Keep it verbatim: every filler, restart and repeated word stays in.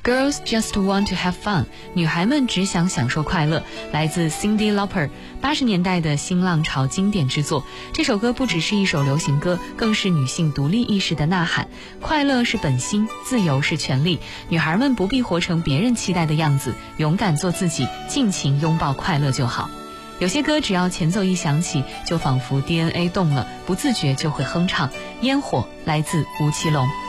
Girls just want to have fun， 女孩们只想享受快乐，来自 Cyndi Lauper， 八十年代的新浪潮经典之作。这首歌不只是一首流行歌，更是女性独立意识的呐喊。快乐是本心，自由是权利，女孩们不必活成别人期待的样子，勇敢做自己，尽情拥抱快乐就好。有些歌只要前奏一响起，就仿佛 D N A 动了，不自觉就会哼唱。烟火来自吴奇隆。